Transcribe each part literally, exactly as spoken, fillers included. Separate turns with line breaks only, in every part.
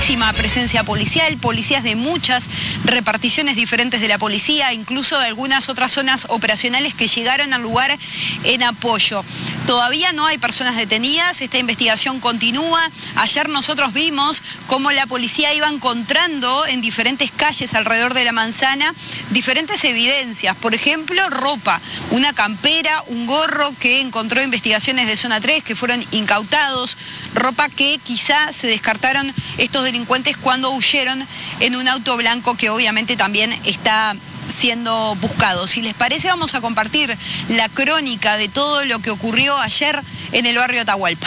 Presencia policial, policías de muchas reparticiones diferentes de la policía, incluso de algunas otras zonas operacionales que llegaron al lugar en apoyo. Todavía no hay personas detenidas, esta investigación continúa. Ayer nosotros vimos cómo la policía iba encontrando en diferentes calles alrededor de la manzana diferentes evidencias, por ejemplo, ropa, una campera, un gorro que encontró investigaciones de zona tres que fueron incautados, ropa que quizá se descartaron estos delincuentes cuando huyeron en un auto blanco que obviamente también está siendo buscado. Si les parece, vamos a compartir la crónica de todo lo que ocurrió ayer en el barrio Atahualpa.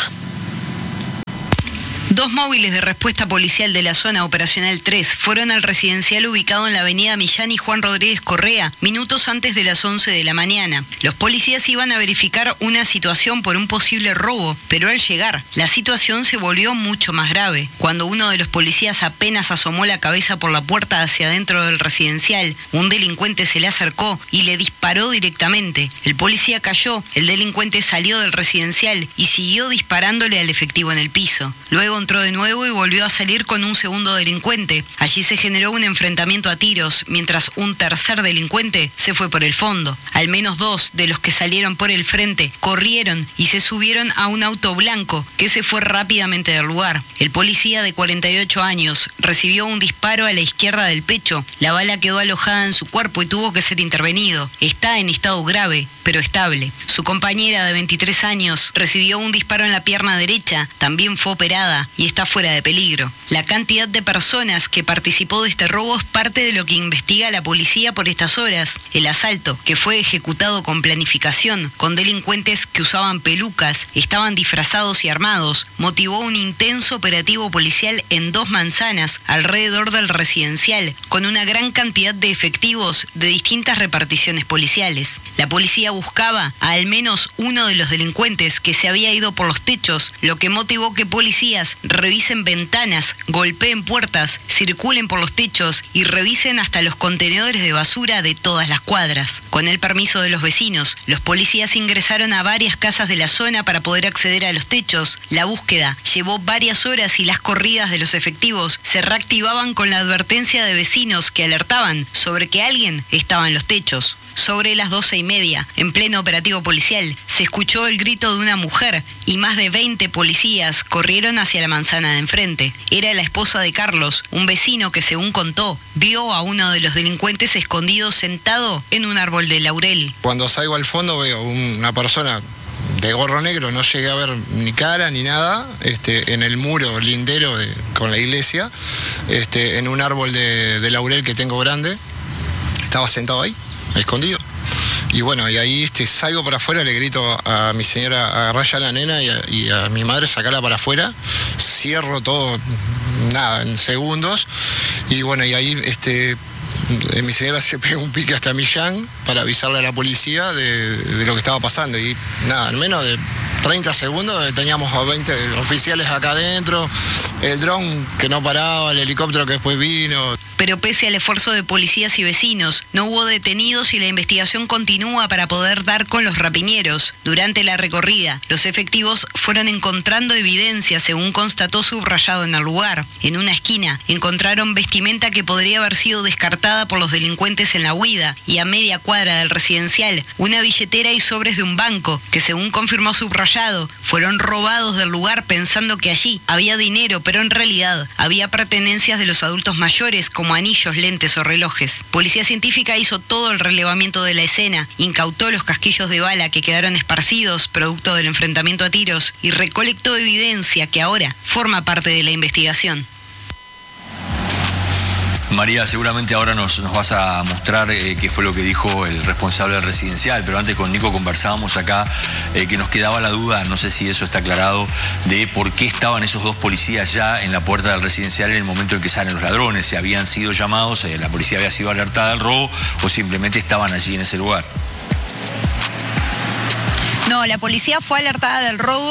Dos móviles de respuesta policial de la zona operacional tres fueron al residencial ubicado en la avenida Millán y Juan Rodríguez Correa, minutos antes de las once de la mañana. Los policías iban a verificar una situación por un posible robo, pero al llegar, la situación se volvió mucho más grave. Cuando uno de los policías apenas asomó la cabeza por la puerta hacia adentro del residencial, un delincuente se le acercó y le disparó directamente. El policía cayó, el delincuente salió del residencial y siguió disparándole al efectivo en el piso. Luego entró de nuevo y volvió a salir con un segundo delincuente. Allí se generó un enfrentamiento a tiros, mientras un tercer delincuente se fue por el fondo. Al menos dos de los que salieron por el frente corrieron y se subieron a un auto blanco que se fue rápidamente del lugar. El policía de cuarenta y ocho años recibió un disparo a la izquierda del pecho. La bala quedó alojada en su cuerpo y tuvo que ser intervenido. Está en estado grave, pero estable. Su compañera de veintitrés años recibió un disparo en la pierna derecha, también fue operada y está fuera de peligro. La cantidad de personas que participó de este robo es parte de lo que investiga la policía por estas horas. El asalto, que fue ejecutado con planificación, con delincuentes que usaban pelucas, estaban disfrazados y armados, motivó un intenso operativo policial en dos manzanas alrededor del residencial, con una gran cantidad de efectivos de distintas reparticiones policiales. La policía buscaba a al menos uno de los delincuentes que se había ido por los techos, lo que motivó que policías revisen ventanas, golpeen puertas, circulen por los techos y revisen hasta los contenedores de basura de todas las cuadras. Con el permiso de los vecinos, los policías ingresaron a varias casas de la zona para poder acceder a los techos. La búsqueda llevó varias horas y las corridas de los efectivos se reactivaban con la advertencia de vecinos que alertaban sobre que alguien estaba en los techos. Sobre las doce y media, en pleno operativo policial, se escuchó el grito de una mujer y más de veinte policías corrieron hacia la manzana de enfrente. Era la esposa de Carlos, un vecino que, según contó, vio a uno de los delincuentes escondido sentado en un árbol de laurel.
Cuando salgo al fondo veo una persona de gorro negro, no llegué a ver ni cara ni nada, este, en el muro lindero de, con la iglesia, este, en un árbol de, de laurel que tengo grande, estaba sentado ahí, escondido. Y bueno, y ahí este, salgo para afuera, le grito a mi señora, agarrá ya a la nena y a, y a mi madre, sacarla para afuera, cierro todo, nada, en segundos, y bueno, y ahí este, mi señora se pega un pique hasta Millán para avisarle a la policía de, de lo que estaba pasando, y nada, en menos de treinta segundos teníamos a veinte oficiales acá adentro, el dron que no paraba, el helicóptero que después vino.
Pero pese al esfuerzo de policías y vecinos, no hubo detenidos y la investigación continúa para poder dar con los rapiñeros. Durante la recorrida, los efectivos fueron encontrando evidencia, según constató subrayado en el lugar. En una esquina, encontraron vestimenta que podría haber sido descartada por los delincuentes en la huida, y a media cuadra del residencial, una billetera y sobres de un banco, que según confirmó subrayado, fueron robados del lugar pensando que allí había dinero, pero en realidad había pertenencias de los adultos mayores, como anillos, lentes o relojes. Policía Científica hizo todo el relevamiento de la escena, incautó los casquillos de bala que quedaron esparcidos producto del enfrentamiento a tiros y recolectó evidencia que ahora forma parte de la investigación.
María, seguramente ahora nos, nos vas a mostrar eh, qué fue lo que dijo el responsable del residencial, pero antes con Nico conversábamos acá eh, que nos quedaba la duda, no sé si eso está aclarado, de por qué estaban esos dos policías ya en la puerta del residencial en el momento en que salen los ladrones, si habían sido llamados, eh, la policía había sido alertada del robo o simplemente estaban allí en ese lugar.
No, la policía fue alertada del robo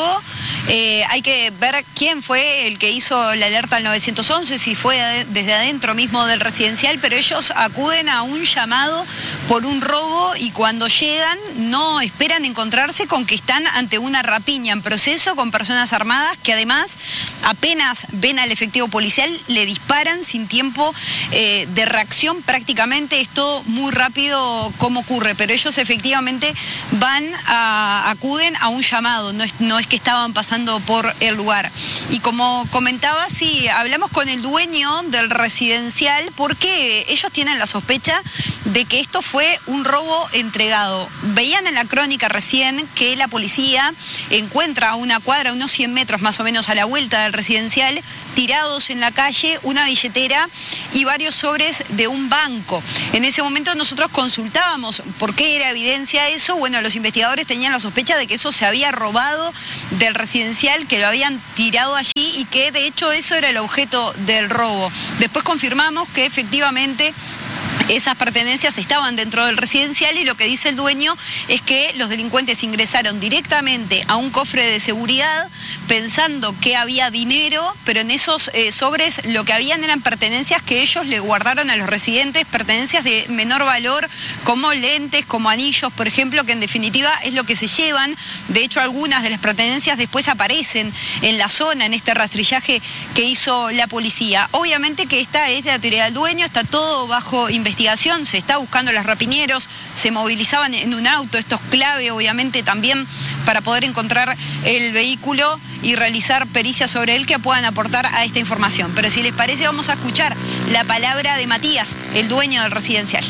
eh, hay que ver quién fue el que hizo la alerta al nueve once, si fue desde adentro mismo del residencial, pero ellos acuden a un llamado por un robo y cuando llegan no esperan encontrarse con que están ante una rapiña en proceso con personas armadas que además apenas ven al efectivo policial le disparan sin tiempo eh, de reacción. Prácticamente es todo muy rápido como ocurre, pero ellos efectivamente van a, acuden a un llamado, no es, no es que estaban pasando por el lugar. Y como comentaba, sí, hablamos con el dueño del residencial porque ellos tienen la sospecha de que esto fue un robo entregado. Veían en la crónica recién que la policía encuentra a una cuadra, unos cien metros más o menos a la vuelta del residencial, tirados en la calle, una billetera y varios sobres de un banco. En ese momento nosotros consultábamos por qué era evidencia eso. Bueno, los investigadores tenían la sospecha de que eso se había robado del residencial, que lo habían tirado allí y que de hecho eso era el objeto del robo. Después confirmamos que efectivamente esas pertenencias estaban dentro del residencial y lo que dice el dueño es que los delincuentes ingresaron directamente a un cofre de seguridad pensando que había dinero, pero en esos eh, sobres lo que habían eran pertenencias que ellos le guardaron a los residentes, pertenencias de menor valor como lentes, como anillos, por ejemplo, que en definitiva es lo que se llevan. De hecho, algunas de las pertenencias después aparecen en la zona, en este rastrillaje que hizo la policía. Obviamente que esta es la teoría del dueño, está todo bajo investigación, se está buscando a los rapiñeros, se movilizaban en un auto, esto es clave obviamente también para poder encontrar el vehículo y realizar pericias sobre él que puedan aportar a esta información. Pero si les parece vamos a escuchar la palabra de Matías, el dueño del residencial.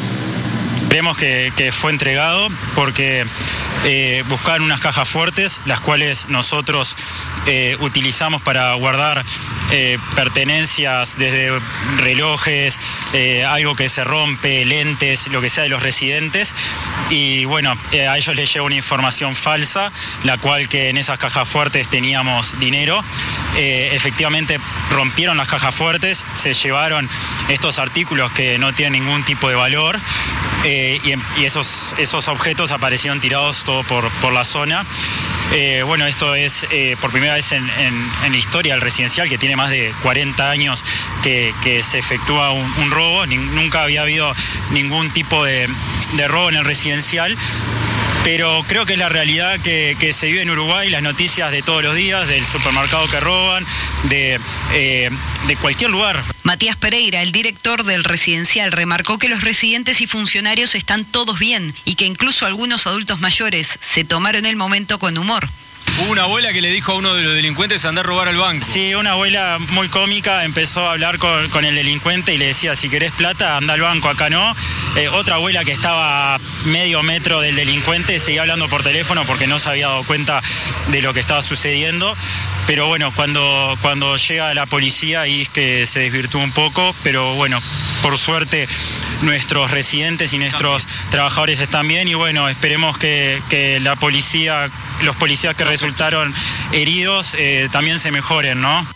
Creemos que, que fue entregado porque eh, buscaban unas cajas fuertes, las cuales nosotros eh, utilizamos para guardar eh, pertenencias desde relojes, eh, algo que se rompe, lentes, lo que sea de los residentes. Y bueno, eh, a ellos les llegó una información falsa, la cual que en esas cajas fuertes teníamos dinero. Eh, efectivamente rompieron las cajas fuertes, se llevaron estos artículos que no tienen ningún tipo de valor. Eh, y, y esos, esos objetos aparecieron tirados todo por, por la zona. Eh, bueno, esto es eh, por primera vez en, en, en la historia del residencial, que tiene más de cuarenta años que, que se efectúa un, un robo. Ni, nunca había habido ningún tipo de, de robo en el residencial. Pero creo que es la realidad que, que se vive en Uruguay, las noticias de todos los días, del supermercado que roban, de, eh, de cualquier lugar.
Matías Pereira, el director del residencial, remarcó que los residentes y funcionarios están todos bien y que incluso algunos adultos mayores se tomaron el momento con humor.
Hubo una abuela que le dijo a uno de los delincuentes andar a robar al banco.
Sí, una abuela muy cómica empezó a hablar con, con el delincuente y le decía, si querés plata, anda al banco, acá no. Eh, otra abuela que estaba a medio metro del delincuente seguía hablando por teléfono porque no se había dado cuenta de lo que estaba sucediendo. Pero bueno, cuando, cuando llega la policía ahí es que se desvirtuó un poco, pero bueno, por suerte nuestros residentes y nuestros trabajadores están bien y bueno, esperemos que, que la policía, los policías que resultaron heridos eh, también se mejoren, ¿no?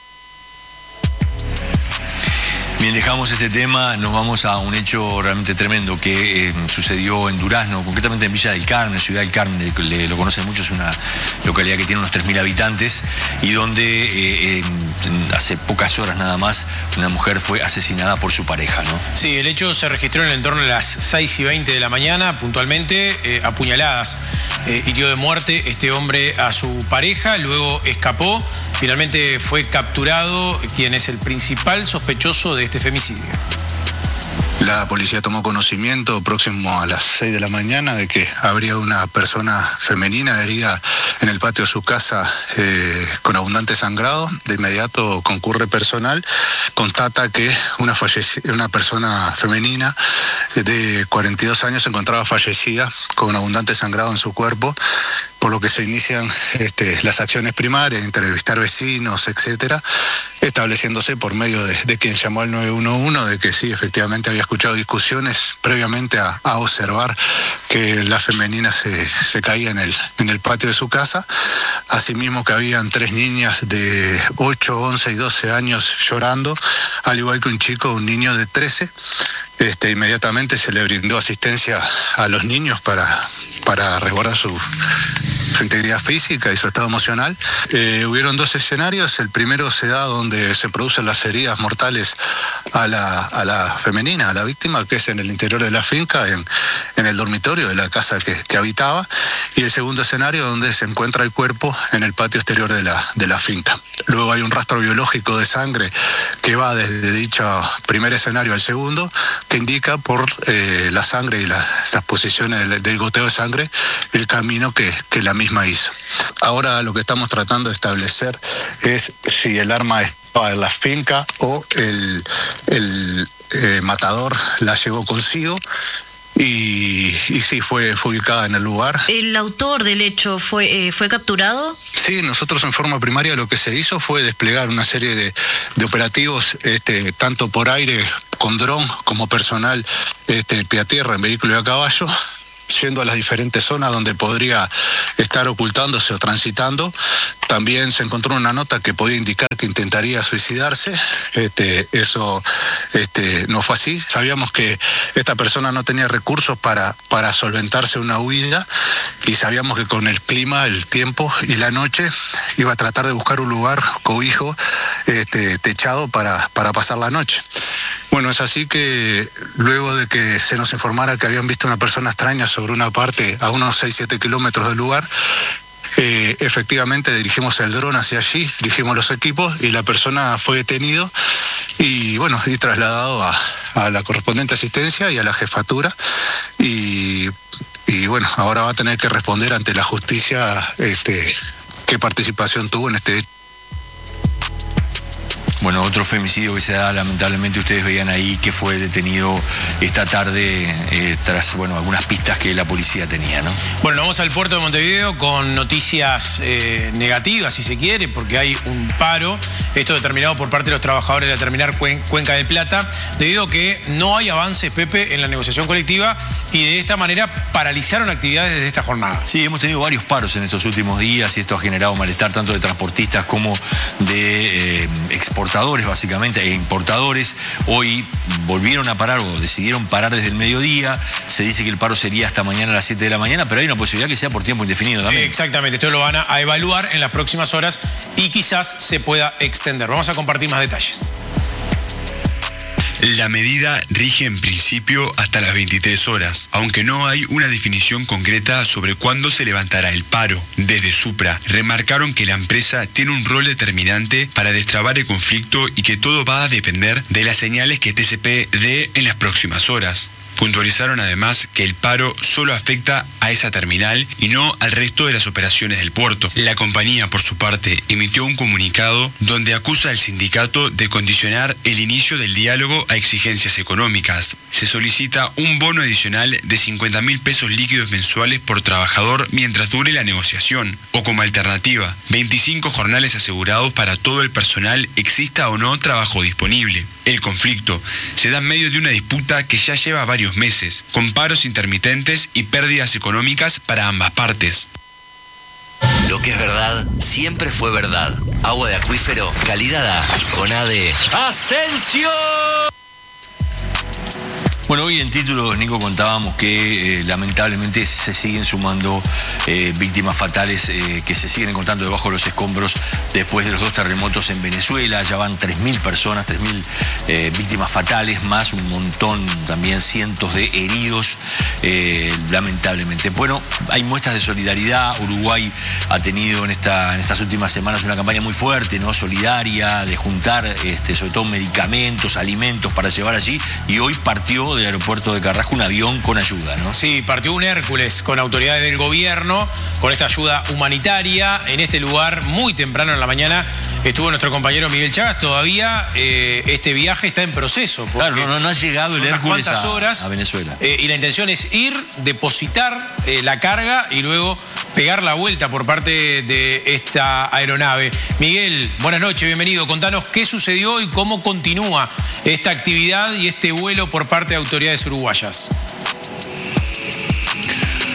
Bien, dejamos este tema, nos vamos a un hecho realmente tremendo que eh, sucedió en Durazno, concretamente en Villa del Carmen, Ciudad del Carmen, le, lo conocen mucho, es una localidad que tiene unos tres mil habitantes y donde eh, eh, hace pocas horas nada más una mujer fue asesinada por su pareja, ¿no?
Sí, el hecho se registró en el entorno de las seis y veinte de la mañana, puntualmente, eh, apuñaladas. Eh, hirió de muerte este hombre a su pareja, luego escapó, finalmente fue capturado quien es el principal sospechoso de este femicidio.
La policía tomó conocimiento próximo a las seis de la mañana de que habría una persona femenina herida en el patio de su casa eh, con abundante sangrado. De inmediato concurre personal, constata que una, una persona femenina de cuarenta y dos años se encontraba fallecida con abundante sangrado en su cuerpo, por lo que se inician este, las acciones primarias, entrevistar vecinos, etcétera, estableciéndose por medio de, de quien llamó al nueve uno uno de que sí, efectivamente había escuchado discusiones previamente a, a observar que la femenina se, se caía en el, en el patio de su casa, asimismo que habían tres niñas de ocho, once y doce años llorando, al igual que un chico, un niño de trece. Este, inmediatamente se le brindó asistencia a los niños para, para resguardar su, su integridad física y su estado emocional. Eh, hubieron dos escenarios. El primero se da donde se producen las heridas mortales a la, a la femenina, a la víctima, que es en el interior de la finca, en, en el dormitorio de la casa que, que habitaba. Y el segundo escenario donde se encuentra el cuerpo en el patio exterior de la, de la finca. Luego hay un rastro biológico de sangre que va desde dicho primer escenario al segundo, que indica por eh, la sangre y la, las posiciones del, del goteo de sangre el camino que, que la misma hizo. Ahora lo que estamos tratando de establecer es si el arma estaba en la finca o el, el eh, matador la llevó consigo. Y, y sí, fue, fue ubicada en el lugar.
¿El autor del hecho fue, eh, fue capturado?
Sí, nosotros en forma primaria lo que se hizo fue desplegar una serie de, de operativos, este, tanto por aire con dron como personal este, pie a tierra en vehículo y a caballo, yendo a las diferentes zonas donde podría estar ocultándose o transitando. También se encontró una nota que podía indicar que intentaría suicidarse. Este, eso este, no fue así. Sabíamos que esta persona no tenía recursos para, para solventarse una huida y sabíamos que con el clima, el tiempo y la noche iba a tratar de buscar un lugar cobijo, este, techado para, para pasar la noche. Bueno, es así que luego de que se nos informara que habían visto una persona extraña sobre una parte a unos seis siete kilómetros del lugar, eh, efectivamente dirigimos el dron hacia allí, dirigimos los equipos y la persona fue detenido y bueno, y trasladado a, a la correspondiente asistencia y a la jefatura y, y bueno, ahora va a tener que responder ante la justicia este, qué participación tuvo en este hecho.
Bueno, otro femicidio que se da, lamentablemente ustedes veían ahí que fue detenido esta tarde eh, tras, bueno, algunas pistas que la policía tenía, ¿no? Bueno,
nos vamos al puerto de Montevideo con noticias eh, negativas, si se quiere, porque hay un paro, esto determinado por parte de los trabajadores de la terminal Cuen Cuenca del Plata, debido a que no hay avances, Pepe, en la negociación colectiva y de esta manera paralizaron actividades desde esta jornada.
Sí, hemos tenido varios paros en estos últimos días y esto ha generado malestar tanto de transportistas como de eh, exportadores, básicamente, e importadores. Hoy volvieron a parar o decidieron parar desde el mediodía. Se dice que el paro sería hasta mañana a las siete de la mañana, pero hay una posibilidad que sea por tiempo indefinido también.
Exactamente, esto lo van a, a evaluar en las próximas horas y quizás se pueda extender. Vamos a compartir más detalles.
La medida rige en principio hasta las veintitrés horas, aunque no hay una definición concreta sobre cuándo se levantará el paro. Desde Supra remarcaron que la empresa tiene un rol determinante para destrabar el conflicto y que todo va a depender de las señales que T C P dé en las próximas horas. Puntualizaron además que el paro solo afecta a esa terminal y no al resto de las operaciones del puerto. La compañía, por su parte, emitió un comunicado donde acusa al sindicato de condicionar el inicio del diálogo a exigencias económicas. Se solicita un bono adicional de cincuenta mil pesos líquidos mensuales por trabajador mientras dure la negociación, o como alternativa, veinticinco jornales asegurados para todo el personal, exista o no trabajo disponible. El conflicto se da en medio de una disputa que ya lleva varios meses, con paros intermitentes y pérdidas económicas para ambas partes.
Lo que es verdad, siempre fue verdad. Agua de acuífero, calidad A, con A de Asensio.
Bueno, hoy en títulos, Nico, contábamos que eh, lamentablemente se siguen sumando eh, víctimas fatales eh, que se siguen encontrando debajo de los escombros después de los dos terremotos en Venezuela. Ya van tres mil personas, tres mil eh, víctimas fatales, más un montón, también cientos de heridos, eh, lamentablemente. Bueno, hay muestras de solidaridad. Uruguay ha tenido en, esta, en estas últimas semanas una campaña muy fuerte, ¿no? Solidaria, de juntar este, sobre todo medicamentos, alimentos para llevar allí, y hoy partió del aeropuerto de Carrasco un avión con ayuda, ¿no?
Sí, partió un Hércules con autoridades del gobierno, con esta ayuda humanitaria. En este lugar, muy temprano en la mañana, estuvo nuestro compañero Miguel Chagas. Todavía eh, este viaje está en proceso.
Claro, no, no, no ha llegado el Hércules a,
horas,
a Venezuela.
Eh, y la intención es ir, depositar eh, la carga y luego pegar la vuelta por parte de esta aeronave. Miguel, buenas noches, bienvenido. Contanos qué sucedió y cómo continúa esta actividad y este vuelo por parte de autoridades uruguayas.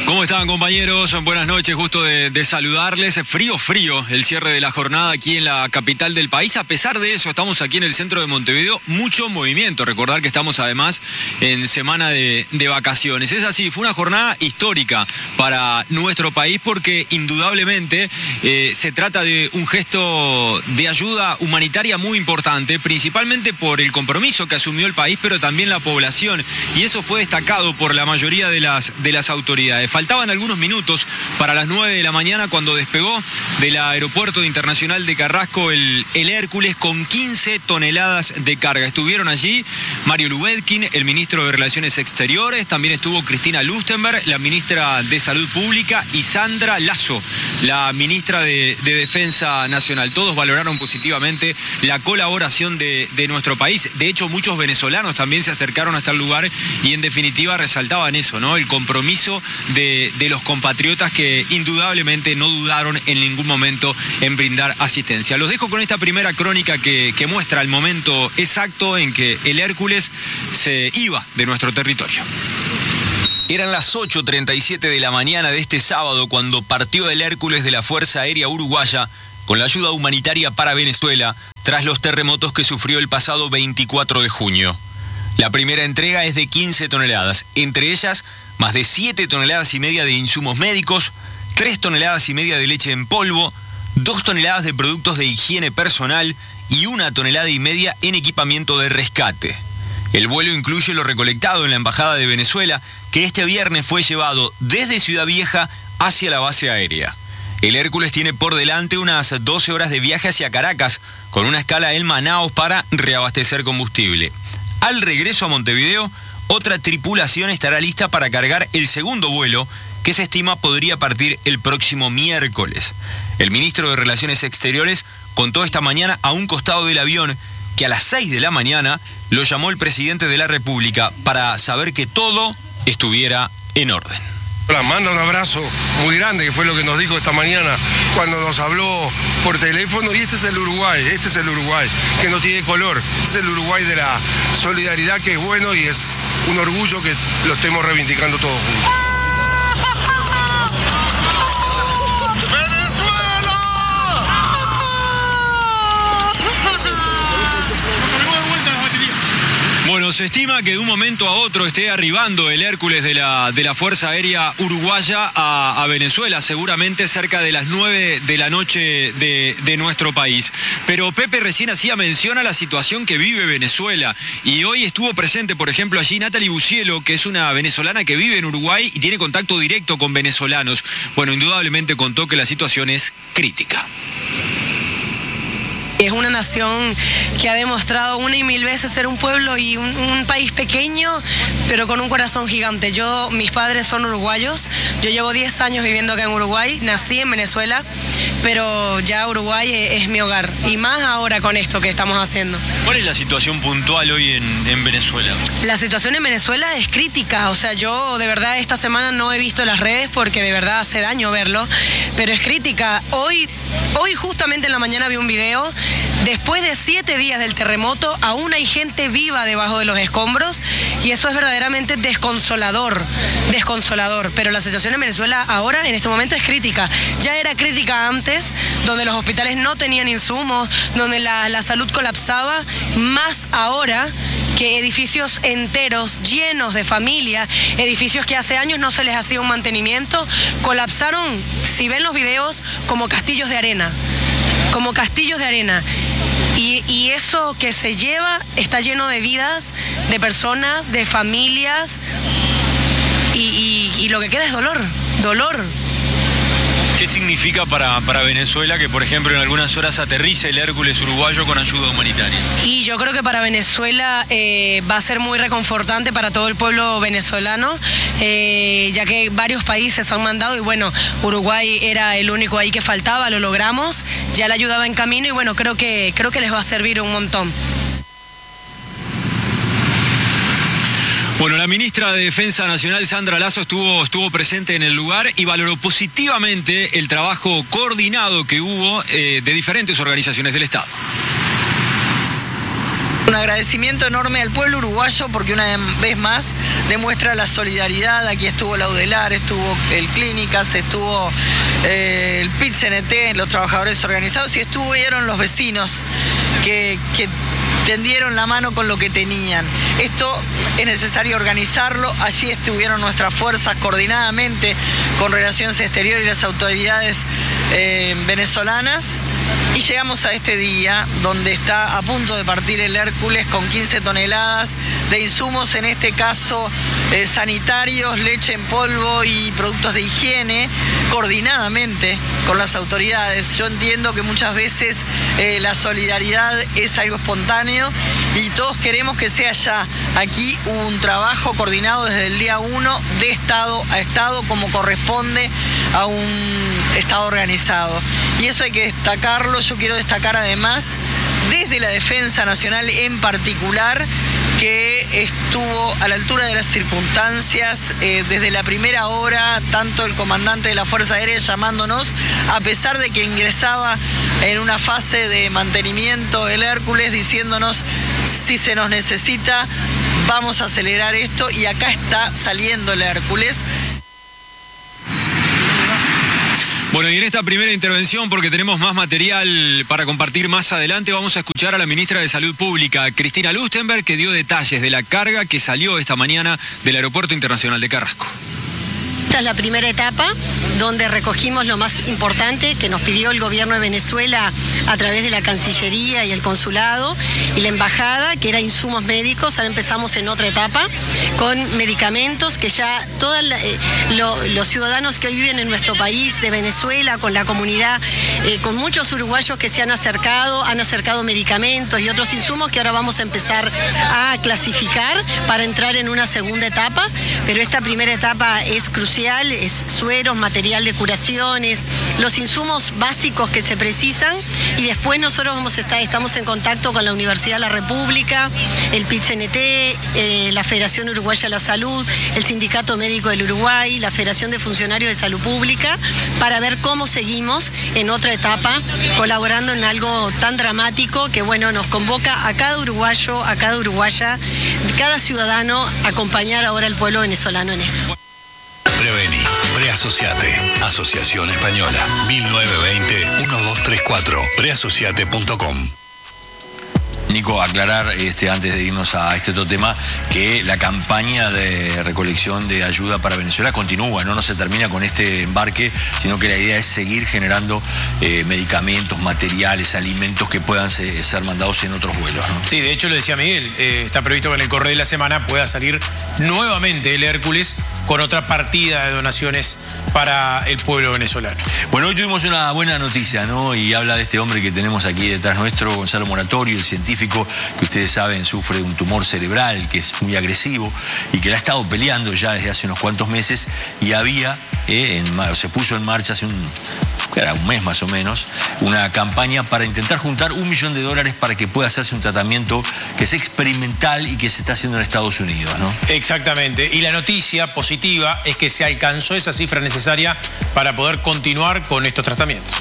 ¿Cómo están, compañeros? Buenas noches, gusto de, de saludarles. Frío, frío el cierre de la jornada aquí en la capital del país. A pesar de eso, estamos aquí en el centro de Montevideo, mucho movimiento. Recordar que estamos además en semana de, de vacaciones. Es así, fue una jornada histórica para nuestro país porque indudablemente eh, se trata de un gesto de ayuda humanitaria muy importante, principalmente por el compromiso que asumió el país, pero también la población. Y eso fue destacado por la mayoría de las, de las autoridades. Faltaban algunos minutos para las nueve de la mañana cuando despegó del aeropuerto internacional de Carrasco el, el Hércules con quince toneladas de carga. Estuvieron allí Mario Lubetkin, el ministro de Relaciones Exteriores, también estuvo Cristina Lustenberg, la ministra de Salud Pública, y Sandra Lasso, la ministra de, de Defensa Nacional. Todos valoraron positivamente la colaboración de, de nuestro país. De hecho, muchos venezolanos también se acercaron hasta el lugar y en definitiva resaltaban eso, ¿no? El compromiso de De, de los compatriotas que indudablemente no dudaron en ningún momento en brindar asistencia. Los dejo con esta primera crónica que, que muestra el momento exacto en que el Hércules se iba de nuestro territorio. Eran las ocho treinta y siete de la mañana de este sábado cuando partió el Hércules de la Fuerza Aérea Uruguaya con la ayuda humanitaria para Venezuela tras los terremotos que sufrió el pasado veinticuatro de junio. La primera entrega es de quince toneladas, entre ellas más de siete toneladas y media de insumos médicos, tres toneladas y media de leche en polvo, dos toneladas de productos de higiene personal y una tonelada y media en equipamiento de rescate. El vuelo incluye lo recolectado en la Embajada de Venezuela, que este viernes fue llevado desde Ciudad Vieja hacia la base aérea. El Hércules tiene por delante unas doce horas de viaje hacia Caracas, con una escala en Manaos para reabastecer combustible. Al regreso a Montevideo, otra tripulación estará lista para cargar el segundo vuelo, que se estima podría partir el próximo miércoles. El ministro de Relaciones Exteriores contó esta mañana a un costado del avión que a las seis de la mañana lo llamó el presidente de la República para saber que todo estuviera en orden.
Hola, manda un abrazo muy grande, que fue lo que nos dijo esta mañana cuando nos habló por teléfono. Y este es el Uruguay, este es el Uruguay que no tiene color. Este es el Uruguay de la solidaridad, que es bueno y es un orgullo que lo estemos reivindicando todos juntos.
Bueno, se estima que de un momento a otro esté arribando el Hércules de la, de la Fuerza Aérea Uruguaya a, a Venezuela, seguramente cerca de las nueve de la noche de, de nuestro país. Pero Pepe recién hacía mención a la situación que vive Venezuela y hoy estuvo presente, por ejemplo, allí Natalie Bucielo, que es una venezolana que vive en Uruguay y tiene contacto directo con venezolanos. Bueno, indudablemente contó que la situación es crítica.
Es una nación que ha demostrado una y mil veces ser un pueblo y un, un país pequeño, pero con un corazón gigante. Yo, mis padres son uruguayos, yo llevo diez años viviendo acá en Uruguay, nací en Venezuela, pero ya Uruguay es, es mi hogar, y más ahora con esto que estamos haciendo.
¿Cuál es la situación puntual hoy en, en Venezuela?
La situación en Venezuela es crítica, o sea, yo de verdad esta semana no he visto las redes porque de verdad hace daño verlo, pero es crítica. Hoy, hoy justamente en la mañana vi un video. Después de siete días del terremoto, aún hay gente viva debajo de los escombros y eso es verdaderamente desconsolador, desconsolador. Pero la situación en Venezuela ahora, en este momento, es crítica. Ya era crítica antes, donde los hospitales no tenían insumos, donde la, la salud colapsaba, más ahora que edificios enteros, llenos de familia, edificios que hace años no se les hacía un mantenimiento, colapsaron, si ven los videos, como castillos de arena. como castillos de arena. Y, y eso que se lleva está lleno de vidas, de personas, de familias, y, y, y lo que queda es dolor, dolor.
¿Qué significa para, para Venezuela que, por ejemplo, en algunas horas aterrice el Hércules uruguayo con ayuda humanitaria?
Y yo creo que para Venezuela eh, va a ser muy reconfortante para todo el pueblo venezolano, eh, ya que varios países han mandado y bueno, Uruguay era el único ahí que faltaba, lo logramos, ya la ayuda va en camino y bueno, creo que, creo que les va a servir un montón.
Bueno, la ministra de Defensa Nacional, Sandra Lasso, estuvo, estuvo presente en el lugar y valoró positivamente el trabajo coordinado que hubo eh, de diferentes organizaciones del Estado.
un agradecimiento enorme al pueblo uruguayo porque una vez más demuestra la solidaridad. Aquí estuvo Laudelar, estuvo el Clínicas, estuvo eh, el P I T C N T, los trabajadores organizados, y estuvieron los vecinos que, que tendieron la mano con lo que tenían. Esto es necesario organizarlo. Allí estuvieron nuestras fuerzas coordinadamente con Relaciones Exteriores y las autoridades eh, venezolanas. Y llegamos a este día donde está a punto de partir el Hércules con quince toneladas de insumos, en este caso eh, sanitarios, leche en polvo y productos de higiene, coordinadamente con las autoridades. Yo entiendo que muchas veces eh, la solidaridad es algo espontáneo y todos queremos que sea ya. Aquí hubo un trabajo coordinado desde el día uno, de Estado a Estado, como corresponde a un Estado organizado. Y eso hay que destacarlo. Yo quiero destacar además desde la Defensa Nacional en particular, que estuvo a la altura de las circunstancias eh, desde la primera hora, tanto el comandante de la Fuerza Aérea llamándonos, a pesar de que ingresaba en una fase de mantenimiento el Hércules, diciéndonos: si se nos necesita, vamos a acelerar esto, y acá está saliendo el Hércules.
Bueno, y en esta primera intervención, porque tenemos más material para compartir más adelante, vamos a escuchar a la ministra de Salud Pública, Cristina Lustenberg, que dio detalles de la carga que salió esta mañana del Aeropuerto Internacional de Carrasco.
Esta es la primera etapa donde recogimos lo más importante que nos pidió el gobierno de Venezuela a través de la Cancillería y el Consulado y la Embajada, que era insumos médicos. Ahora empezamos en otra etapa con medicamentos que ya todos eh, lo, los ciudadanos que hoy viven en nuestro país de Venezuela, con la comunidad, eh, con muchos uruguayos que se han acercado, han acercado medicamentos y otros insumos que ahora vamos a empezar a clasificar para entrar en una segunda etapa, pero esta primera etapa es crucial. Es sueros, material de curaciones, los insumos básicos que se precisan, y después nosotros vamos a estar, estamos en contacto con la Universidad de la República, el P I T C N T, eh, la Federación Uruguaya de la Salud, el Sindicato Médico del Uruguay, la Federación de Funcionarios de Salud Pública, para ver cómo seguimos en otra etapa, colaborando en algo tan dramático que, bueno, nos convoca a cada uruguayo, a cada uruguaya, cada ciudadano, a acompañar ahora al pueblo venezolano en esto.
Prevení, Preasociate, Asociación Española, mil novecientos veinte, doce treinta y cuatro, preasociate punto com.
Nico, aclarar este, antes de irnos a este otro tema, que la campaña de recolección de ayuda para Venezuela continúa, no, no se termina con este embarque, sino que la idea es seguir generando eh, medicamentos, materiales, alimentos que puedan se, ser mandados en otros vuelos, ¿no?
Sí, de hecho lo decía Miguel, eh, está previsto que en el correo de la semana pueda salir nuevamente el Hércules con otra partida de donaciones para el pueblo venezolano.
Bueno, hoy tuvimos una buena noticia, ¿no? Y habla de este hombre que tenemos aquí detrás nuestro, Gonzalo Moratorio, el científico que ustedes saben sufre de un tumor cerebral que es muy agresivo y que la ha estado peleando ya desde hace unos cuantos meses, y había, eh, en, se puso en marcha hace un... era un mes más o menos, una campaña para intentar juntar un millón de dólares para que pueda hacerse un tratamiento que es experimental y que se está haciendo en Estados Unidos, ¿no?
Exactamente. Y la noticia positiva es que se alcanzó esa cifra necesaria para poder continuar con estos tratamientos.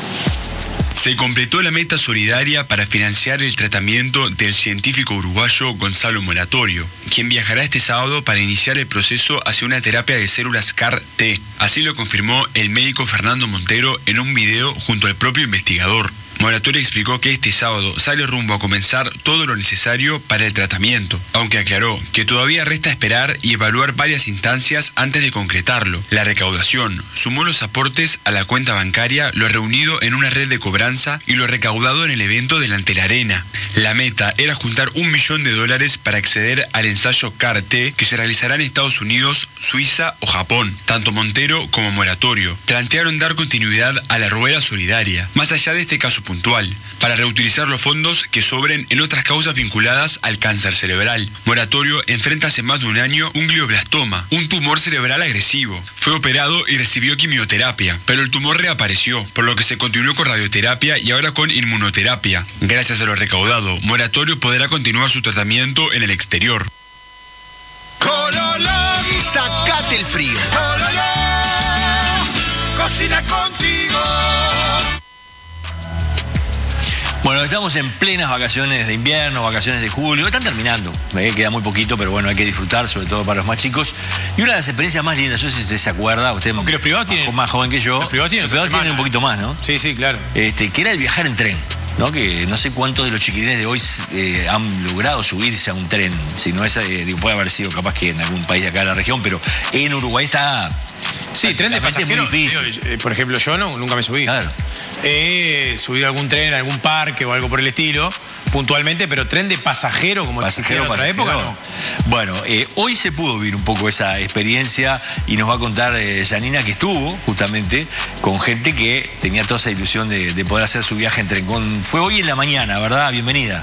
Se completó la meta solidaria para financiar el tratamiento del científico uruguayo Gonzalo Moratorio, quien viajará este sábado para iniciar el proceso hacia una terapia de células C A R T. Así lo confirmó el médico Fernando Montero en un video junto al propio investigador. Moratorio explicó que este sábado sale rumbo a comenzar todo lo necesario para el tratamiento, aunque aclaró que todavía resta esperar y evaluar varias instancias antes de concretarlo. La recaudación sumó los aportes a la cuenta bancaria, lo reunido en una red de cobranza y lo recaudado en el evento delante de la arena. La meta era juntar un millón de dólares para acceder al ensayo C A R T que se realizará en Estados Unidos, Suiza o Japón. Tanto Montero como Moratorio plantearon dar continuidad a la rueda solidaria, más allá de este caso puntual, para reutilizar los fondos que sobren en otras causas vinculadas al cáncer cerebral. Moratorio enfrenta hace más de un año un glioblastoma, un tumor cerebral agresivo. Fue operado y recibió quimioterapia, pero el tumor reapareció, por lo que se continuó con radioterapia y ahora con inmunoterapia. Gracias a lo recaudado, Moratorio podrá continuar su tratamiento en el exterior.
Cololón, sacate el frío. Cololón, cocina contigo.
Bueno, estamos en plenas vacaciones de invierno, vacaciones de julio, están terminando, eh, queda muy poquito, pero bueno, hay que disfrutar, sobre todo para los más chicos. Y una de las experiencias más lindas, yo no sé si usted se acuerda, usted
Porque los privados
más,
tienen,
más joven que yo,
los privados tienen,
los privados tienen un poquito más, ¿no?
Sí, sí, claro.
Este, que era el viajar en tren, ¿no? Que no sé cuántos de los chiquilines de hoy eh, han logrado subirse a un tren, si no es, eh, digo, puede haber sido capaz que en algún país de acá de la región, pero en Uruguay está...
Sí, tren de pasajeros.
Muy difícil.
Eh, por ejemplo, yo no, nunca me subí.
Claro.
He eh, subido algún tren, algún parque o algo por el estilo, puntualmente, pero tren de pasajero, como existía en otra
pasajero.
época, no.
Bueno, eh, hoy se pudo vivir un poco esa experiencia y nos va a contar eh, Janina, que estuvo justamente con gente que tenía toda esa ilusión de, de poder hacer su viaje en tren. Con, fue hoy en la mañana, ¿verdad? Bienvenida.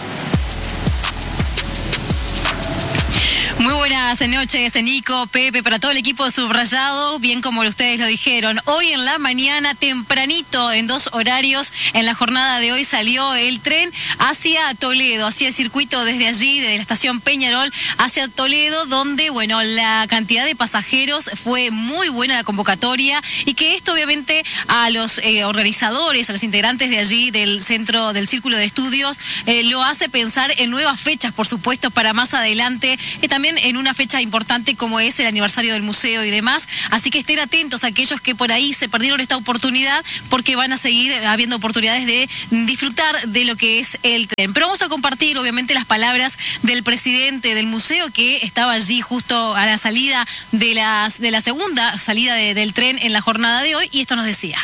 Muy buenas noches, Nico, Pepe, para todo el equipo subrayado, bien como ustedes lo dijeron. Hoy en la mañana, tempranito, en dos horarios, en la jornada de hoy salió el tren hacia Toledo, hacia el circuito desde allí, desde la estación Peñarol, hacia Toledo, donde, bueno, la cantidad de pasajeros fue muy buena, la convocatoria, y que esto obviamente a los eh, organizadores, a los integrantes de allí, del centro, del círculo de estudios, eh, lo hace pensar en nuevas fechas, por supuesto, para más adelante, y también en una fecha importante como es el aniversario del museo y demás, así que estén atentos a aquellos que por ahí se perdieron esta oportunidad, porque van a seguir habiendo oportunidades de disfrutar de lo que es el tren. Pero vamos a compartir obviamente las palabras del presidente del museo, que estaba allí justo a la salida de, las, de la segunda salida de, del tren en la jornada de hoy, y esto nos decía.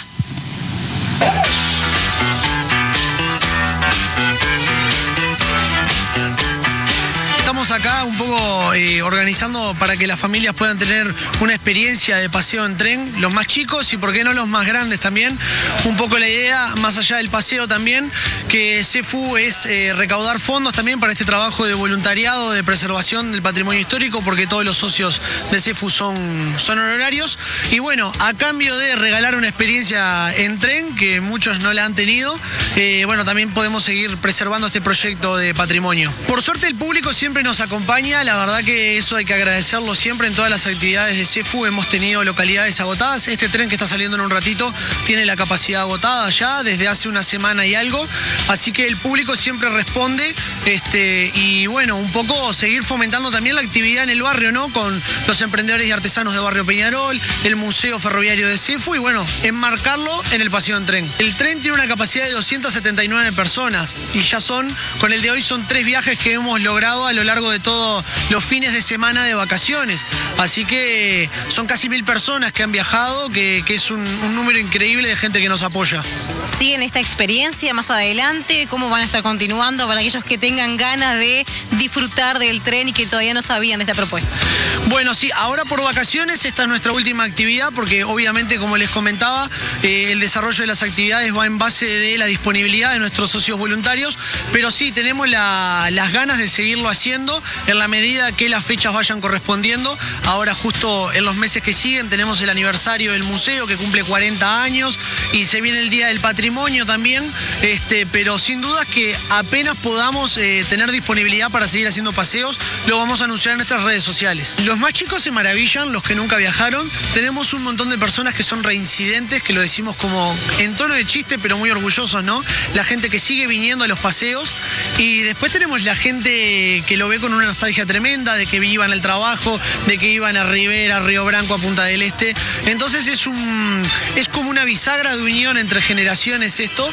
Estamos acá un poco eh, organizando para que las familias puedan tener una experiencia de paseo en tren, los más chicos y por qué no los más grandes también. Un poco la idea, más allá del paseo también, que CEFU es eh, recaudar fondos también para este trabajo de voluntariado, de preservación del patrimonio histórico, porque todos los socios de CEFU son, son honorarios. Y bueno, a cambio de regalar una experiencia en tren, que muchos no la han tenido, eh, bueno, también podemos seguir preservando este proyecto de patrimonio. Por suerte el público siempre nos acompaña, la verdad que eso hay que agradecerlo siempre en todas las actividades de CEFU. Hemos tenido localidades agotadas, este tren que está saliendo en un ratito tiene la capacidad agotada ya desde hace una semana y algo, así que el público siempre responde, este, y bueno, un poco seguir fomentando también la actividad en el barrio, ¿no? Con los emprendedores y artesanos de Barrio Peñarol, el Museo Ferroviario de CEFU, y bueno, enmarcarlo en el paseo en tren. El tren tiene una capacidad de doscientas setenta y nueve personas y ya son, con el de hoy son tres viajes que hemos logrado a lo largo de todos los fines de semana de vacaciones, así que son casi mil personas que han viajado, que, que es un, un número increíble de gente que nos apoya.
¿Siguen esta experiencia más adelante? ¿Cómo van a estar continuando para aquellos que tengan ganas de disfrutar del tren y que todavía no sabían de esta propuesta?
Bueno, sí, ahora por vacaciones esta es nuestra última actividad, porque obviamente, como les comentaba, eh, el desarrollo de las actividades va en base de la disponibilidad de nuestros socios voluntarios, pero sí, tenemos la, las ganas de seguirlo haciendo en la medida que las fechas vayan correspondiendo. Ahora justo en los meses que siguen tenemos el aniversario del museo, que cumple cuarenta años, y se viene el Día del Patrimonio también, este, pero sin dudas que apenas podamos eh, tener disponibilidad para seguir haciendo paseos, lo vamos a anunciar en nuestras redes sociales. Los más chicos se maravillan, los que nunca viajaron. Tenemos un montón de personas que son reincidentes, que lo decimos como en tono de chiste, pero muy orgullosos, ¿no? La gente que sigue viniendo a los paseos, y después tenemos la gente que lo ve con una nostalgia tremenda, de que iban al trabajo, de que iban a Rivera, a Río Branco, a Punta del Este. Entonces es un es como una bisagra de unión entre generaciones esto,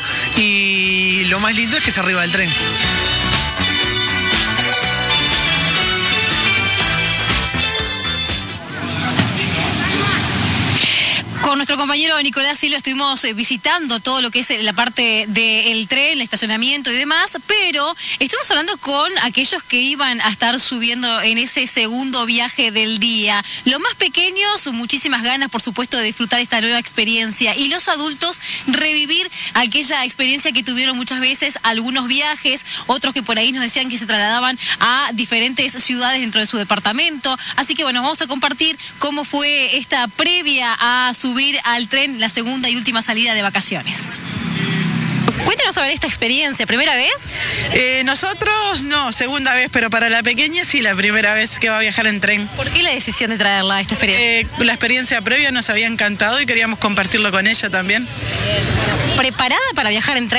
y lo más lindo es que se arriba del tren.
Con nuestro compañero Nicolás Silva estuvimos visitando todo lo que es la parte del tren, el estacionamiento y demás, pero estuvimos hablando con aquellos que iban a estar subiendo en ese segundo viaje del día. Los más pequeños, muchísimas ganas, por supuesto, de disfrutar esta nueva experiencia, y los adultos, revivir aquella experiencia que tuvieron muchas veces, algunos viajes, otros que por ahí nos decían que se trasladaban a diferentes ciudades dentro de su departamento. Así que bueno, vamos a compartir cómo fue esta previa a subir al tren, la segunda y última salida de vacaciones. Cuéntanos sobre esta experiencia, ¿primera vez?
Eh, nosotros no, segunda vez, pero para la pequeña sí, la primera vez que va a viajar en tren.
¿Por qué la decisión de traerla a esta experiencia?
Eh, la experiencia previa nos había encantado y queríamos compartirlo con ella también.
¿Preparada para viajar en tren?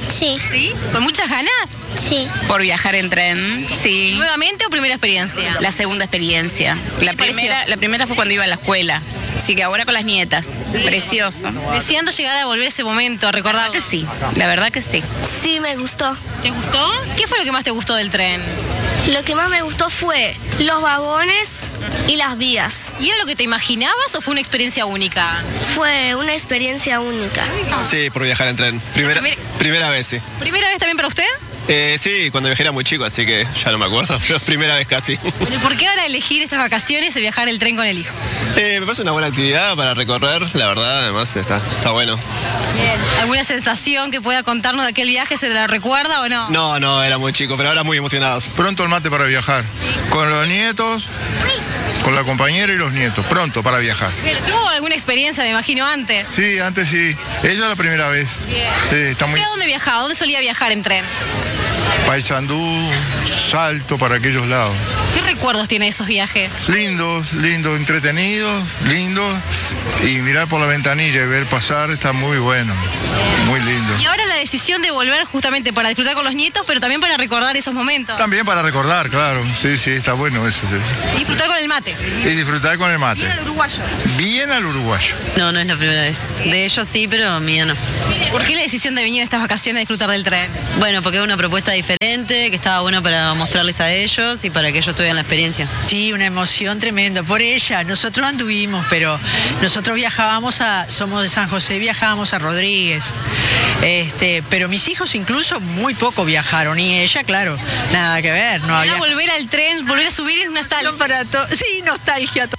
Sí. ¿Sí? ¿Con muchas ganas?
Sí.
Por viajar en tren, sí.
¿Nuevamente o primera experiencia?
La segunda experiencia. La primera, la primera fue cuando iba a la escuela. Así que ahora con las nietas. Sí. Precioso.
Deseando llegar a volver ese momento, a recordarlo.
Que sí, la verdad que sí.
Sí, me gustó.
¿Te gustó? ¿Qué fue lo que más te gustó del tren?
Lo que más me gustó fue los vagones y las vías.
¿Y era lo que te imaginabas o fue una experiencia única?
Fue una experiencia única.
Sí, por viajar en tren. Primera,
primera...
primera vez, sí.
¿Primera vez también para usted?
Eh, sí, cuando viajé era muy chico, así que ya no me acuerdo, pero primera vez casi.
Bueno, ¿por qué ahora elegir estas vacaciones y viajar el tren con el hijo?
Eh, me parece una buena actividad para recorrer, la verdad, además está, está bueno.
Bien. ¿Alguna sensación que pueda contarnos de aquel viaje? ¿Se la recuerda o no?
No, no, era muy chico, pero ahora muy emocionados.
Pronto el mate para viajar, con los nietos, con la compañera y los nietos, pronto para viajar.
Bien, ¿tuvo alguna experiencia, me imagino, antes?
Sí, antes sí. Ella la primera vez.
Bien.
Sí, está muy...
¿Usted a dónde viajaba? ¿Dónde solía viajar en tren?
Paysandú, Salto, para aquellos lados.
¿Qué recuerdos tiene de esos viajes?
Lindos, lindos, entretenidos, lindos. Y mirar por la ventanilla y ver pasar está muy bueno, muy lindo.
Y ahora la decisión de volver justamente para disfrutar con los nietos, pero también para recordar esos momentos.
También para recordar, claro. Sí, sí, está bueno eso. Sí.
Disfrutar con el mate.
Y disfrutar con el mate.
Bien al uruguayo.
Bien al uruguayo.
No, no es la primera vez. De ellos sí, pero mía no.
¿Por qué la decisión de venir a estas vacaciones a disfrutar del tren?
Bueno, porque es una propuesta diferente, que estaba bueno para mostrarles a ellos y para que ellos tuvieran la experiencia.
Sí, una emoción tremenda por ella. Nosotros anduvimos, pero nosotros viajábamos a, somos de San José, viajábamos a Rodríguez. Este, pero mis hijos incluso muy poco viajaron y ella, claro, nada que ver. No había...
volver al tren, volver a subir es nostalgia.
Para to... Sí, nostalgia.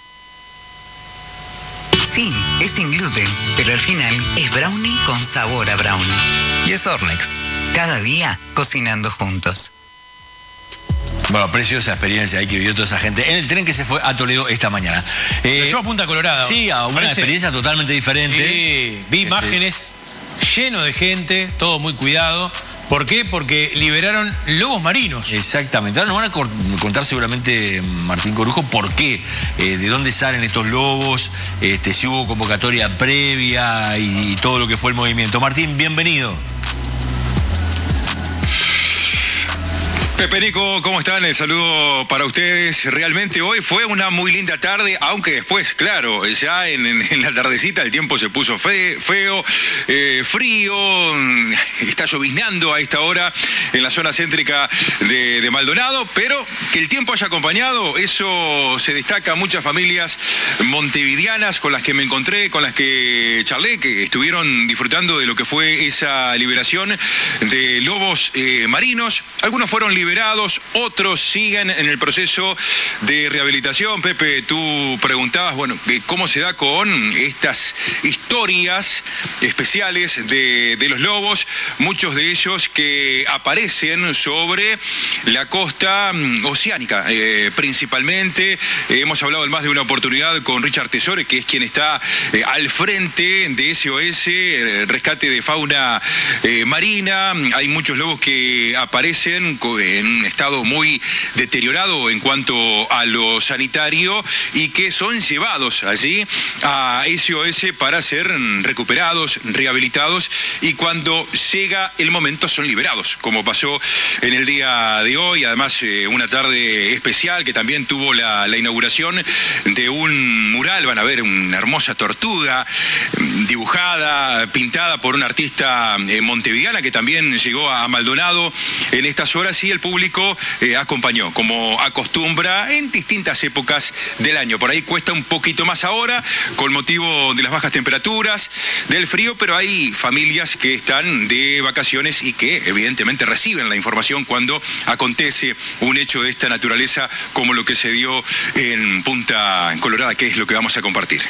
Sí, es sin gluten, pero al final es brownie con sabor a brownie. Y es Ornex. Cada día cocinando juntos.
Bueno, preciosa experiencia ahí que vivió toda esa gente en el tren que se fue a Toledo esta mañana.
Eh, yo a Punta Colorada.
Sí, a una
parece...
experiencia totalmente diferente.
Sí, vi imágenes, lleno de gente, todo muy cuidado. ¿Por qué? Porque liberaron lobos marinos.
Exactamente. Ahora nos van a contar seguramente Martín Corujo por qué, eh, de dónde salen estos lobos, este, si hubo convocatoria previa y, y todo lo que fue el movimiento. Martín, bienvenido.
Pepe, Nico, ¿cómo están? El saludo para ustedes. Realmente hoy fue una muy linda tarde, aunque después, claro, ya en, en, en la tardecita el tiempo se puso fe, feo, eh, frío, está lloviznando a esta hora en la zona céntrica de, de Maldonado, pero que el tiempo haya acompañado, eso se destaca a muchas familias montevideanas con las que me encontré, con las que charlé, que estuvieron disfrutando de lo que fue esa liberación de lobos eh, marinos. Algunos fueron liberados. Liberados, otros siguen en el proceso de rehabilitación. Pepe, tú preguntabas, bueno, cómo se da con estas historias especiales de, de los lobos, muchos de ellos que aparecen sobre la costa oceánica, eh, principalmente. Eh, hemos hablado en más de una oportunidad con Richard Tesore, que es quien está eh, al frente de S O S, eh, rescate de fauna eh, marina. Hay muchos lobos que aparecen en un estado muy deteriorado en cuanto a lo sanitario y que son llevados allí a S O S para ser recuperados, rehabilitados, y cuando llega el momento son liberados, como pasó en el día de hoy. Además, eh, una tarde especial que también tuvo la, la inauguración de un mural. Van a ver una hermosa tortuga dibujada, pintada por una artista eh, montevideana que también llegó a Maldonado en estas horas, y el público eh, acompañó, como acostumbra en distintas épocas del año. Por ahí cuesta un poquito más ahora, con motivo de las bajas temperaturas, del frío, pero hay familias que están de vacaciones y que evidentemente reciben la información cuando acontece un hecho de esta naturaleza como lo que se dio en Punta Colorada, que es lo que vamos a compartir.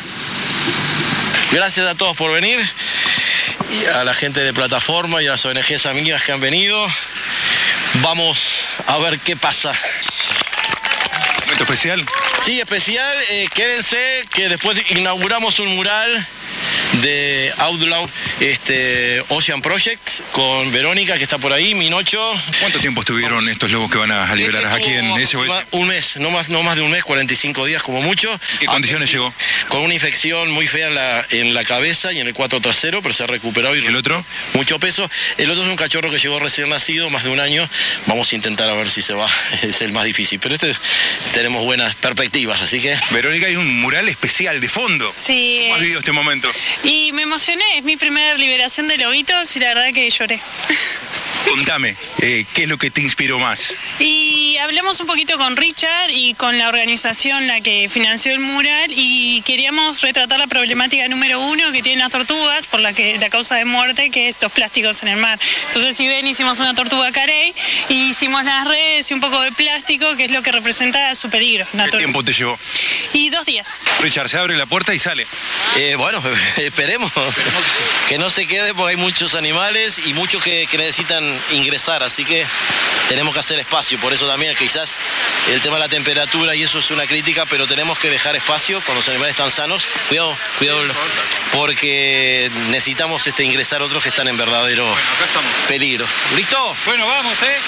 Gracias a todos por venir, y a la gente de plataforma y a las O N Ges amigas que han venido. Vamos a ver qué pasa.
¿Momento especial?
Sí, especial. Eh, quédense, que después inauguramos un mural de Outlaw este, Ocean Project con Verónica, que está por ahí, Minocho.
¿Cuánto tiempo estuvieron estos lobos que van a liberar
Este
aquí en S O S?
Un mes, no más, no más de un mes, cuarenta y cinco días como mucho.
¿Qué condiciones llegó?
Con una infección muy fea en la, en la cabeza y en el cuatro trasero, pero se ha recuperado. ¿Y
el otro?
Mucho peso. El otro es un cachorro que llegó recién nacido, más de un año. Vamos a intentar a ver si se va. Es el más difícil. Pero este tenemos buenas perspectivas, así que...
Verónica, hay un mural especial de fondo.
Sí.
¿Cómo has vivido este momento?
Y me emocioné, es mi primera liberación de lobitos y la verdad que lloré.
Contame, eh, ¿qué es lo que te inspiró más?
Y hablamos un poquito con Richard y con la organización la que financió el mural y queríamos retratar la problemática número uno que tienen las tortugas por la que la causa de muerte, que es los plásticos en el mar. Entonces, si ven, hicimos una tortuga carey y hicimos las redes y un poco de plástico, que es lo que representa su peligro.
¿Qué tiempo te llevó?
Y dos días.
Richard, se abre la puerta y sale.
Eh, bueno, esperemos que no se quede porque hay muchos animales y muchos que, que necesitan ingresar, así que tenemos que hacer espacio. Por eso también quizás el tema de la temperatura y eso es una crítica, pero tenemos que dejar espacio cuando los animales están sanos. Cuidado, cuidado, porque necesitamos este, ingresar otros que están en verdadero peligro. ¿Listo?
Bueno, vamos, ¿eh?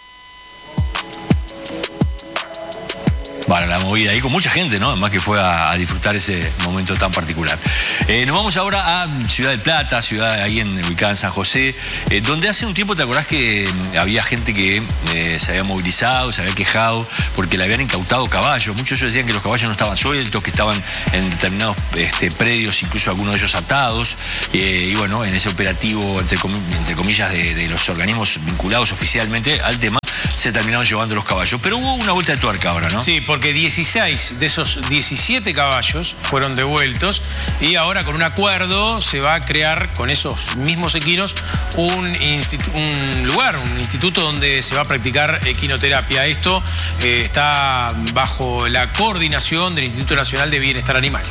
Bueno, la movida ahí con mucha gente, ¿no? Además que fue a, a disfrutar ese momento tan particular. Eh, nos vamos ahora a Ciudad del Plata, ciudad ahí en, ubicada en San José, eh, donde hace un tiempo, ¿te acordás que había gente que eh, se había movilizado, se había quejado porque le habían incautado caballos? Muchos de ellos decían que los caballos no estaban sueltos, que estaban en determinados este, predios, incluso algunos de ellos atados. Eh, y bueno, en ese operativo, entre, comi entre comillas, de, de los organismos vinculados oficialmente al tema, se terminaron llevando los caballos. Pero hubo una vuelta de tuerca ahora, ¿no?
Sí, porque dieciséis de esos diecisiete caballos fueron devueltos y ahora con un acuerdo se va a crear con esos mismos equinos un, un lugar, un instituto donde se va a practicar equinoterapia. Esto eh, está bajo la coordinación del Instituto Nacional de Bienestar Animal.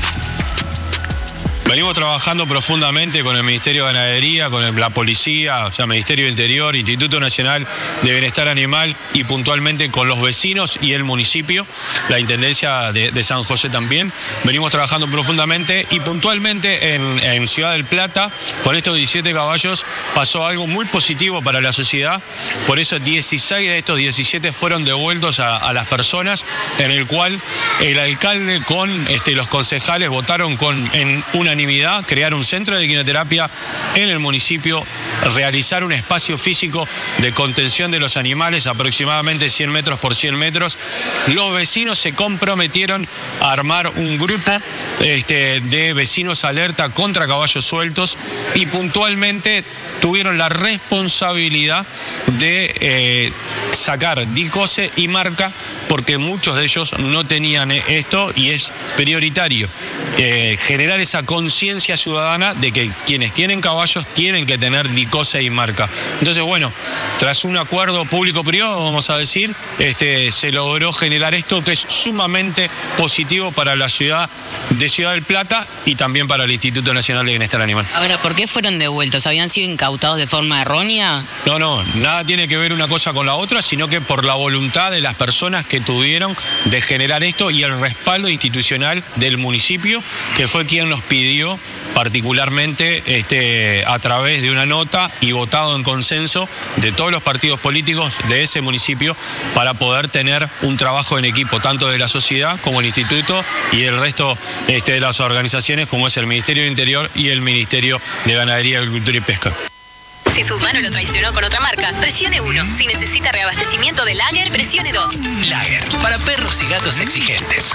Venimos trabajando profundamente con el Ministerio de Ganadería, con el, la Policía, o sea, Ministerio de Interior, Instituto Nacional de Bienestar Animal y puntualmente con los vecinos y el municipio, la Intendencia de, de San José también. Venimos trabajando profundamente y puntualmente en, en Ciudad del Plata, con estos diecisiete caballos, pasó algo muy positivo para la sociedad. Por eso dieciséis de estos diecisiete fueron devueltos a, a las personas, en el cual el alcalde con este, los concejales votaron con, en una crear un centro de equinoterapia en el municipio, realizar un espacio físico de contención de los animales, aproximadamente cien metros por cien metros. Los vecinos se comprometieron a armar un grupo este, de vecinos alerta contra caballos sueltos y puntualmente tuvieron la responsabilidad de eh, sacar DICOSE y marca, porque muchos de ellos no tenían esto y es prioritario eh, generar esa conciencia ciudadana de que quienes tienen caballos tienen que tener DICOSE y marca. Entonces, bueno, tras un acuerdo público-privado, vamos a decir, este, se logró generar esto que es sumamente positivo para la ciudad de Ciudad del Plata y también para el Instituto Nacional de Bienestar Animal.
Ahora, ¿por qué fueron devueltos? ¿Habían sido incautados de forma errónea?
No, no, nada tiene que ver una cosa con la otra, sino que por la voluntad de las personas que tuvieron de generar esto y el respaldo institucional del municipio, que fue quien nos pidió particularmente este, a través de una nota y votado en consenso de todos los partidos políticos de ese municipio para poder tener un trabajo en equipo, tanto de la sociedad como el instituto y el resto este, de las organizaciones como es el Ministerio del Interior y el Ministerio de Ganadería, Agricultura y Pesca.
Si su mano lo traicionó con otra marca, presione uno. Si necesita reabastecimiento de Lager, presione dos.
Lager, para perros y gatos exigentes.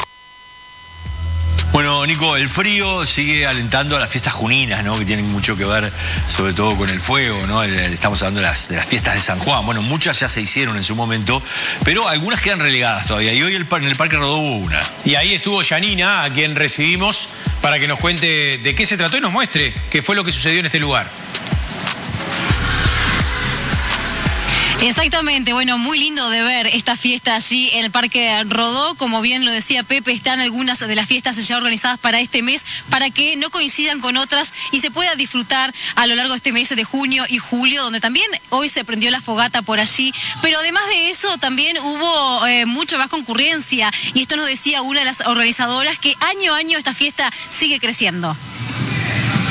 Bueno, Nico, el frío sigue alentando a las fiestas juninas, ¿no? Que tienen mucho que ver, sobre todo con el fuego, ¿no? Estamos hablando de las, de las fiestas de San Juan. Bueno, muchas ya se hicieron en su momento, pero algunas quedan relegadas todavía. Y hoy el, en el Parque Rodó hubo una.
Y ahí estuvo Yanina, a quien recibimos para que nos cuente de qué se trató y nos muestre qué fue lo que sucedió en este lugar.
Exactamente, bueno, muy lindo de ver esta fiesta allí en el Parque Rodó. Como bien lo decía Pepe, están algunas de las fiestas ya organizadas para este mes, para que no coincidan con otras y se pueda disfrutar a lo largo de este mes de junio y julio, donde también hoy se prendió la fogata por allí. Pero además de eso, también hubo eh, mucha más concurrencia, y esto nos decía una de las organizadoras, que año a año esta fiesta sigue creciendo.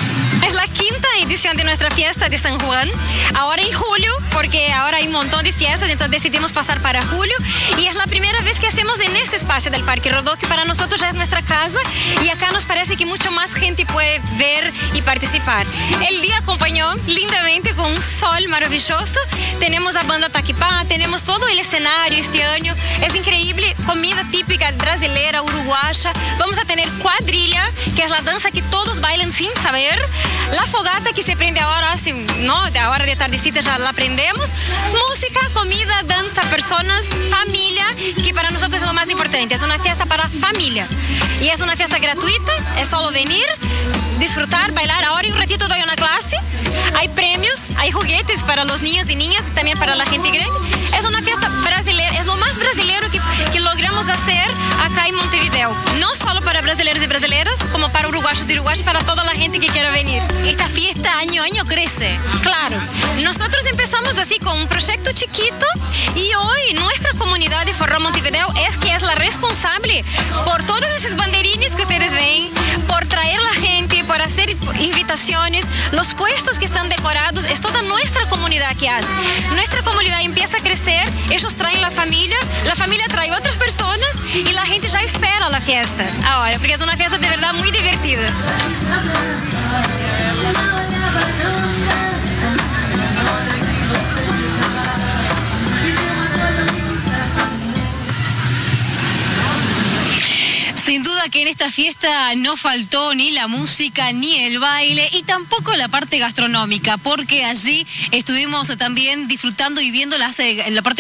edición de nuestra fiesta de San Juan, ahora en julio, porque ahora hay un montón de fiestas, entonces decidimos pasar para julio, y es la primera vez que hacemos en este espacio del Parque Rodó, que para nosotros ya es nuestra casa, y acá nos parece que mucho más gente puede ver y participar. El día acompañó lindamente con un sol maravilloso, tenemos a banda Taquipá, tenemos todo el escenario este año, es increíble, comida típica brasileira, uruguaya, vamos a tener cuadrilla, que es la danza que todos bailan sin saber, la fogata que se prende ahora, así, ¿no? De ahora de tardecita ya la aprendemos, música, comida, danza, personas, familia, que para nosotros es lo más importante, es una fiesta para familia, y es una fiesta gratuita, es solo venir, disfrutar, bailar, ahora y un ratito doy una clase, hay premios, hay juguetes para los niños y niñas, también para la gente grande, es una fiesta brasileira, es lo más brasileiro que, que logramos hacer acá en Montevideo, no solo para brasileños y brasileiras, como para uruguayos y uruguayas, para toda la gente que quiera venir.
Esta fiesta año a año crece.
Claro, nosotros empezamos así con un proyecto chiquito y hoy nuestra comunidad de Forró Montevideo es que es la responsable por todos esos banderines que ustedes ven, por traer la gente, por hacer invitaciones, los puestos que están decorados, es toda nuestra comunidad que hace. Nuestra comunidad empieza a crecer, ellos traen la familia, la familia trae otras personas y la gente ya espera la fiesta ahora, porque es una fiesta de verdad muy divertida.
Sin duda que en esta fiesta no faltó ni la música, ni el baile, y tampoco la parte gastronómica, porque allí estuvimos también disfrutando y viendo las, la parte